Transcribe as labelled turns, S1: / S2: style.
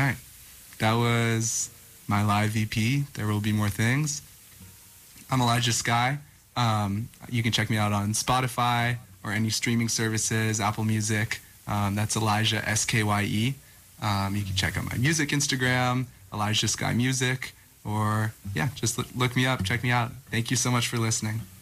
S1: right. That was my live EP. There will be more things. I'm Elijah Sky. You can check me out on Spotify or any streaming services, Apple Music. That's Elijah Skye. You can check out my music Instagram, Elijah Sky Music, or yeah, just look me up, check me out. Thank you so much for listening.